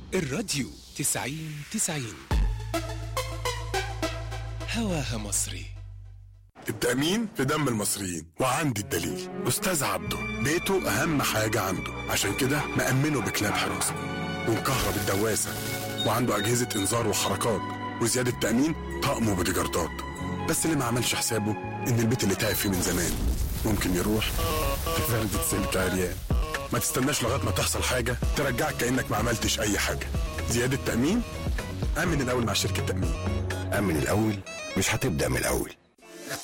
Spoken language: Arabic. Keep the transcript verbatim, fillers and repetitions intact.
الراديو تسعين تسعين هواها مصري. التأمين في دم المصريين، وعندي الدليل. أستاذ عبده بيته أهم حاجة عنده، عشان كده مأمنه بكلاب حراسة ومكهرب الدواسة، وعنده أجهزة إنذار وحركات، وزيادة تأمين طقم وبوديجاردات. بس اللي ما عملش حسابه إن البيت اللي تعب فيه من زمان ممكن يروح في فردة سلك عريان. ما تستناش لغاية ما تحصل حاجة ترجعك كأنك ما عملتش أي حاجة. زيادة تأمين؟ أمن الأول مع شركة تأمين. أمن الأول مش هتبدأ من الأول.